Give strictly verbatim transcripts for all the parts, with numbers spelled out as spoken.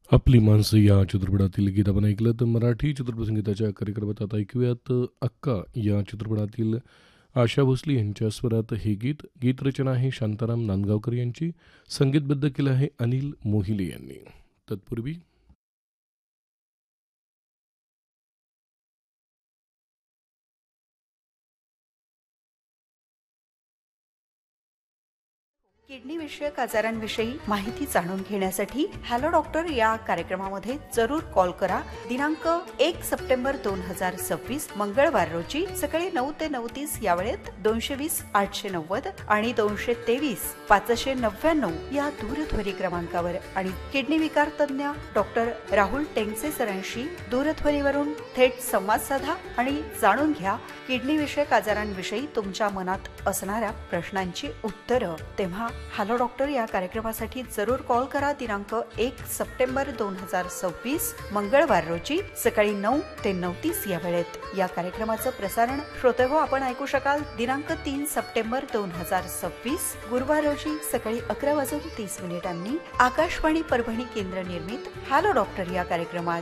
आपली माणसं या चित्रपटातील गीत आपण ऐकलं. तर मराठी चित्रपट संगीताच्या कार्यक्रमात आता ऐकूयात अक्का या चित्रपटातील आशा भोसले यांच्या स्वरात हे गीत. गीतरचना आहे शांताराम नांदगावकर यांची, संगीतबद्ध केलं आहे अनिल मोहिले यांनी. तत्पूर्वी किडनी विषयक आजारांविषयी माहिती जाणून घेण्यासाठी हॅलो डॉक्टर या कार्यक्रमामध्ये जरूर कॉल करा. दिनांक एक सप्टेंबर दोन हजार सव्वीस मंगळवार रोजी सकाळी नऊ ते नऊ तीस या वेळेत दोनशे वीस आठशे नव्वद आणि दोनशे तेवीस पाचशे नव्याण्णव या दूरध्वनी क्रमांकावर आणि किडनी विकार तज्ञ डॉक्टर राहुल टेंगसे सरांशी दूरध्वनीवरून थेट संवाद साधा आणि जाणून घ्या किडनी विषयक आजारांविषयी तुमच्या मनात असणाऱ्या प्रश्नांची उत्तरं. तेव्हा हॅलो डॉक्टर या कार्यक्रमासाठी जरूर कॉल करा. दिनांक एक सप्टेंबर दोन हजार सव्वीस मंगळवार रोजी सकाळी नऊ ते नऊ तीस या वेळेत. या कार्यक्रमाचं प्रसारण श्रोतेहो आपण ऐकू शकाल दिनांक तीन सप्टेंबर दोन हजार सव्वीस गुरुवार रोजी सकाळी अकरा वाजून तीस मिनिटांनी आकाशवाणी परभणी केंद्र निर्मित हॅलो डॉक्टर या कार्यक्रमात.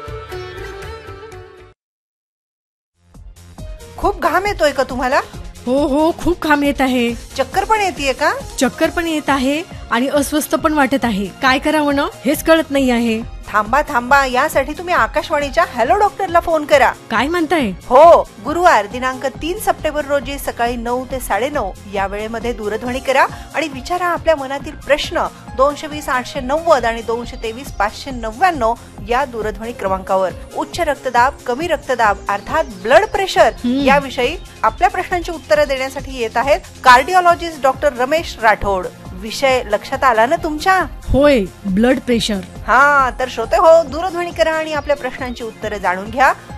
खूप घाम येतोय का तुम्हाला? हो हो खूप घाम येत आहे. चक्कर पण येतेय का? चक्कर पण येत आहे आणि अस्वस्थ पण वाटत आहे. काय करावं ना हेच कळत नाही आहे. थांबा थांबा, यासाठी तुम्ही आकाशवाणीच्या हॅलो डॉक्टरला फोन करा. काय म्हणताय? हो, गुरुवार दिनांक तीन सप्टेंबर रोजी सकाळी नऊ ते साडेनऊ या वेळेमध्ये दूरध्वनी करा आणि विचारा आपल्या मनातील प्रश्न. दोनशे वीस आठशे नव्वद आणि दोनशे तेवीस पाचशे नव्याण्णव या दूरध्वनी क्रमांकावर. उच्च रक्तदाब, कमी रक्तदाब अर्थात ब्लड प्रेशर याविषयी आपल्या प्रश्नांची उत्तरं देण्यासाठी येत आहेत कार्डिओलॉजिस्ट डॉक्टर रमेश राठोड. विषय लक्षात आला ना तुमच्या? होय, ब्लड प्रेशर. हा, तर श्रोते हो, दूरध्वनी करा आणि आपल्या प्रश्नांची उत्तरं जाणून घ्या.